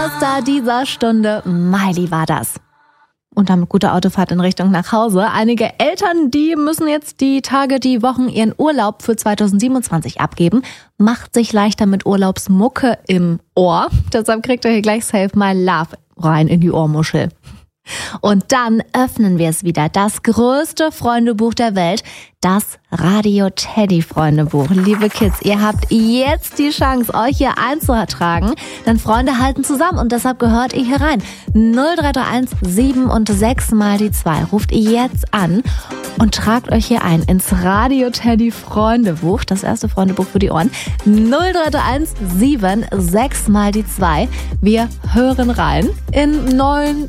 Da dieser Stunde, Miley war das. Und damit gute Autofahrt in Richtung nach Hause. Einige Eltern, die müssen jetzt die Tage, die Wochen ihren Urlaub für 2027 abgeben. Macht sich leichter mit Urlaubsmucke im Ohr. Deshalb kriegt ihr hier gleich Save My Love rein in die Ohrmuschel. Und dann öffnen wir es wieder. Das größte Freundebuch der Welt, das Radio Teddy Freundebuch. Liebe Kids, ihr habt jetzt die Chance, euch hier einzutragen. Denn Freunde halten zusammen und deshalb gehört ihr hier rein. 0331 7 und 6 mal die 2. Ruft ihr jetzt an und tragt euch hier ein ins Radio Teddy Freundebuch. Das erste Freundebuch für die Ohren. 0331 7 6 mal die 2. Wir hören rein in 9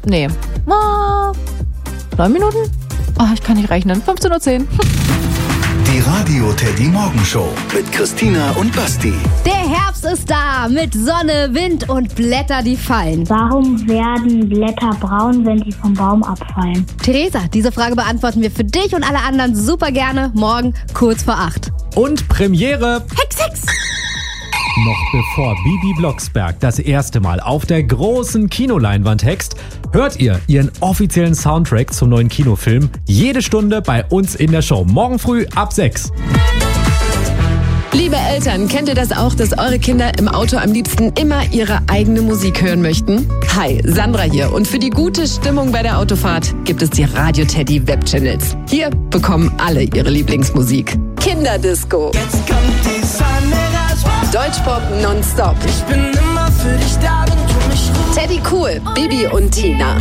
Minuten? Oh, ich kann nicht rechnen. 15:10 Uhr. Die Radio Teddy Morgenshow mit Christina und Basti. Der Herbst ist da mit Sonne, Wind und Blätter, die fallen. Warum werden Blätter braun, wenn sie vom Baum abfallen? Theresa, diese Frage beantworten wir für dich und alle anderen super gerne morgen kurz vor 8. Und Premiere. Hex! Noch bevor Bibi Blocksberg das erste Mal auf der großen Kinoleinwand hext, hört ihr ihren offiziellen Soundtrack zum neuen Kinofilm jede Stunde bei uns in der Show. Morgen früh ab 6. Liebe Eltern, kennt ihr das auch, dass eure Kinder im Auto am liebsten immer ihre eigene Musik hören möchten? Hi, Sandra hier und für die gute Stimmung bei der Autofahrt gibt es die Radio Teddy Webchannels. Hier bekommen alle ihre Lieblingsmusik. Kinderdisco. Jetzt kommt die Sonne raus. Deutschpop nonstop. Ich bin immer für dich da, wenn du mich rufst. Teddy Cool, Bibi und Tina.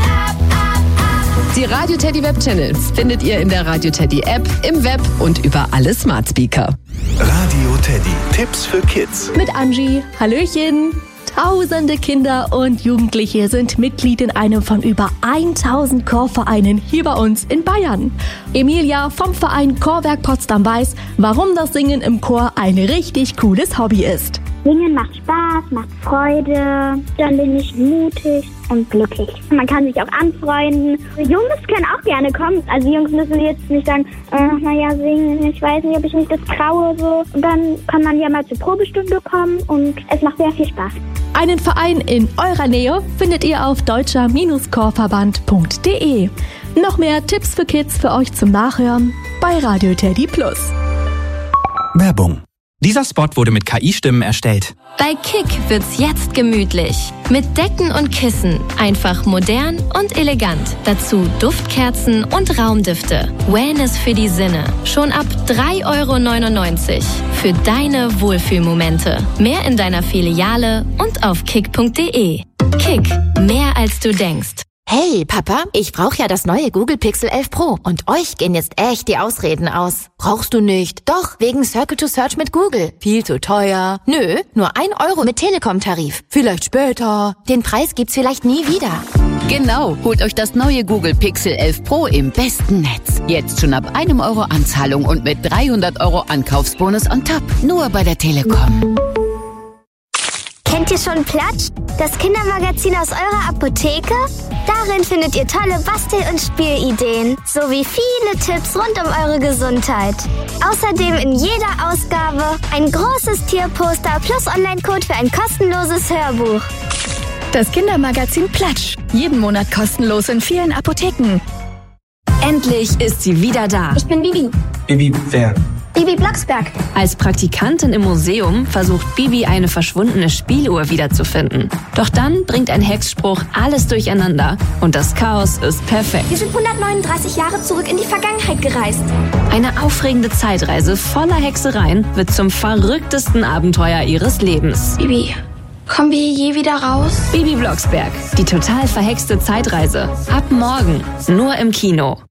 Die Radio Teddy Webchannels findet ihr in der Radio Teddy App, im Web und über alle Smart Speaker. Radio Teddy. Tipps für Kids. Mit Angie. Hallöchen. Tausende Kinder und Jugendliche sind Mitglied in einem von über 1000 Chorvereinen hier bei uns in Bayern. Emilia vom Verein Chorwerk Potsdam weiß, warum das Singen im Chor ein richtig cooles Hobby ist. Singen macht Spaß, macht Freude, dann bin ich mutig und glücklich. Man kann sich auch anfreunden. Jungs können auch gerne kommen. Also Jungs müssen jetzt nicht sagen, singen, ich weiß nicht, ob ich mich das traue. So. Und dann kann man ja mal zur Probestunde kommen und es macht sehr viel Spaß. Einen Verein in eurer Nähe findet ihr auf deutscher-chorverband.de. Noch mehr Tipps für Kids für euch zum Nachhören bei Radio Teddy Plus. Werbung. Dieser Spot wurde mit KI-Stimmen erstellt. Bei Kick wird's jetzt gemütlich. Mit Decken und Kissen. Einfach modern und elegant. Dazu Duftkerzen und Raumdüfte. Wellness für die Sinne. Schon ab 3,99 € für deine Wohlfühlmomente. Mehr in deiner Filiale und auf kick.de. Kick. Mehr als du denkst. Hey, Papa, ich brauche ja das neue Google Pixel 11 Pro und euch gehen jetzt echt die Ausreden aus. Brauchst du nicht? Doch, wegen Circle to Search mit Google. Viel zu teuer. Nö, nur 1 € mit Telekom-Tarif. Vielleicht später. Den Preis gibt's vielleicht nie wieder. Genau, holt euch das neue Google Pixel 11 Pro im besten Netz. Jetzt schon ab 1 € Anzahlung und mit 300 € Ankaufsbonus on top. Nur bei der Telekom. Kennt ihr schon Platsch? Das Kindermagazin aus eurer Apotheke? Darin findet ihr tolle Bastel- und Spielideen sowie viele Tipps rund um eure Gesundheit. Außerdem in jeder Ausgabe ein großes Tierposter plus Online-Code für ein kostenloses Hörbuch. Das Kindermagazin Platsch. Jeden Monat kostenlos in vielen Apotheken. Endlich ist sie wieder da. Ich bin Bibi. Bibi wer? Bibi Blocksberg. Als Praktikantin im Museum versucht Bibi eine verschwundene Spieluhr wiederzufinden. Doch dann bringt ein Hexspruch alles durcheinander und das Chaos ist perfekt. Wir sind 139 Jahre zurück in die Vergangenheit gereist. Eine aufregende Zeitreise voller Hexereien wird zum verrücktesten Abenteuer ihres Lebens. Bibi, kommen wir hier je wieder raus? Bibi Blocksberg, die total verhexte Zeitreise. Ab morgen, nur im Kino.